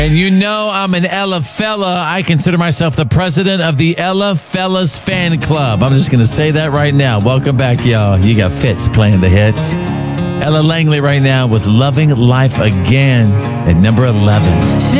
And you know I'm an Ella fella. I consider myself the president of the Ella Fellas fan club. I'm just going to say that right now. Welcome back, y'all. You got Fitz playing the hits. Ella Langley right now with Loving Life Again at number 11.